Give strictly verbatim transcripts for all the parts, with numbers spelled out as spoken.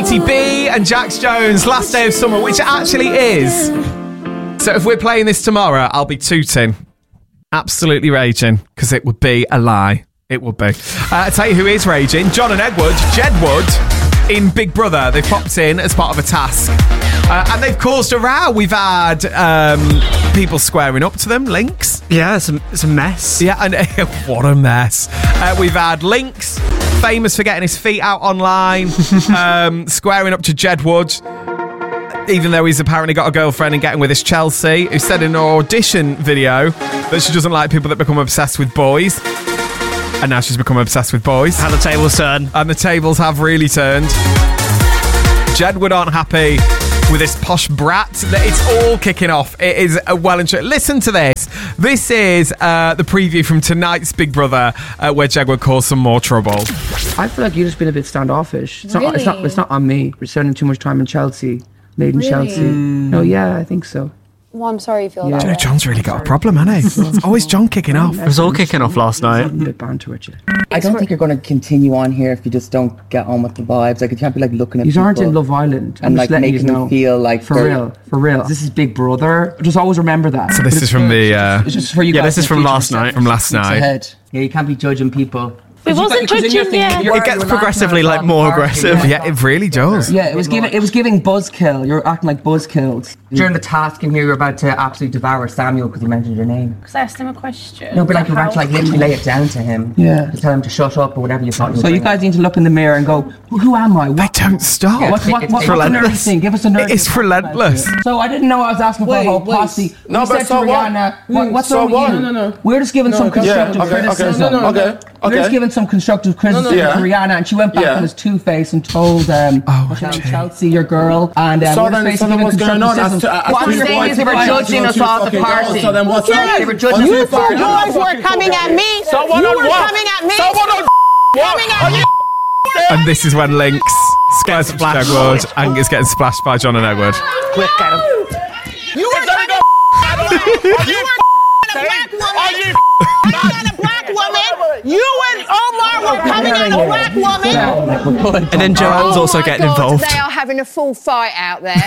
Cardi B and Jax Jones, Last Day of Summer, which it actually is. So if we're playing this tomorrow, I'll be tooting. Absolutely raging, because it would be a lie. It would be. Uh, I'll tell you who is raging. John and Edward, Jedward, in Big Brother. They've popped in as part of a task. Uh, and they've caused a row. We've had um, people squaring up to them, Lynx. Yeah, it's a, it's a mess. Yeah, and what a mess. Uh, we've had Lynx, famous for getting his feet out online, um, squaring up to Jedward, even though he's apparently got a girlfriend and getting with this Chelsea, who said in an audition video that she doesn't like people that become obsessed with boys. And now she's become obsessed with boys. How the tables turn. And the tables have really turned. Jedward aren't happy with this posh brat. It's all kicking off. It is a well and truly. Listen to this. This is uh, the preview from tonight's Big Brother, uh, where Jedward caused some more trouble. I feel like you've just been a bit standoffish. It's Really? not. It's not. It's not on me. We're spending too much time in Chelsea, made in Really? Chelsea. No, yeah, I think so. Well, I'm sorry you feel Yeah. that Do you know, way. John's really got a problem, hasn't he? It's always John kicking off. It was all kicking off last night. A bit banter with you. I don't think you're going to continue on here if you just don't get on with the vibes. Like, you can't be like looking at You people aren't in Love Island. I'm and just like letting making you know. them feel like For they're- real, for real. This is Big Brother. Just always remember that. So this is from the... Uh, It's just for you Yeah, guys this is in the from future. last night. from last night. Ahead. Yeah, you can't be judging people. We wasn't judging, yeah. It gets progressively like more aggressive. Yeah, it really does. Yeah, it was giving it was giving buzzkill. You're acting like buzzkills. During the task in here, you're about to absolutely devour Samuel because he mentioned your name. Because I asked him a question. No, but like you're about to How- like literally lay it down to him. Yeah. To tell him to shut up or whatever you thought. So you guys need to look in the mirror and go, who, who am I? They What, don't stop. what, what, what, It's what's the nerdy relentless. thing? Give us a nerdy It is relentless. So I didn't know I was asking for Wait, a whole wait. posse. No, We but said so to what? Rihanna, what, what's So wrong with what? you? No, no, no. We're just giving some Yeah, constructive okay, okay. criticism. No, no, okay, We're just okay. giving some constructive criticism yeah. to Rihanna, and she went back Yeah. on his two-face and told um, what's her name, Chelsea, your girl, and um, So we're then, just so basically then what's giving going on? constructive As to- criticism. as What to I'm your saying point, is they were why judging don't us you off the fucking go? party. So then what's Yeah, up? they were judging You us off the fucking party. guys were coming at me. Someone you on were what? coming at me. Someone on Coming at me. And this is when Lynx squares up to Jedward and is getting splashed by John and Edward. Quick, get him. You were coming at me. You were A black woman. You and Omar were coming at a black woman. And then Joanne's Oh also my getting God, involved. They are having a full fight out there.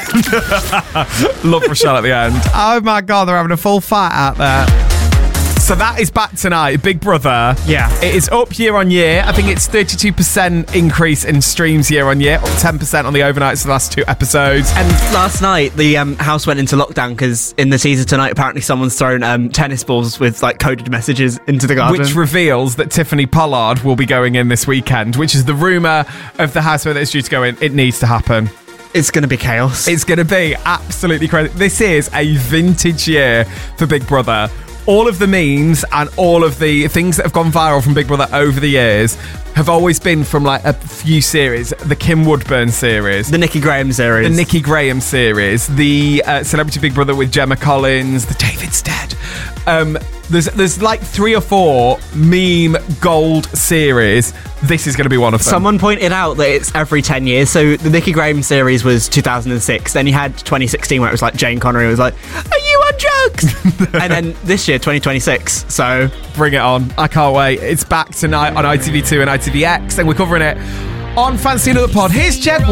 Love Rochelle at the end. Oh my God, they're having a full fight out there. So that is back tonight, Big Brother. Yeah. It is up year on year. I think it's thirty-two percent increase in streams year on year, up ten percent on the overnights of the last two episodes. And last night, the um, house went into lockdown because in the teaser tonight, apparently someone's thrown um, tennis balls with like coded messages into the garden. Which reveals that Tiffany Pollard will be going in this weekend, which is the rumour of the housemaid that is due to go in. It needs to happen. It's going to be chaos. It's going to be absolutely crazy. This is a vintage year for Big Brother. All of the memes and all of the things that have gone viral from Big Brother over the years have always been from like a few series. The Kim Woodburn series. The Nikki Graham series. The Nikki Graham series. The uh, Celebrity Big Brother with Gemma Collins. The David's Dead. Um, there's, there's like three or four meme gold series. This is going to be one of them. Someone pointed out that it's every ten years. So the Nikki Graham series was two thousand six. Then you had twenty sixteen where it was like Jane Connery was like, "Are you on drugs?" And then this year, twenty twenty-six. So bring it on. I can't wait. It's back tonight on I T V two and I T V X, and we're covering it on Fancy Another Pod. Here's Jedward.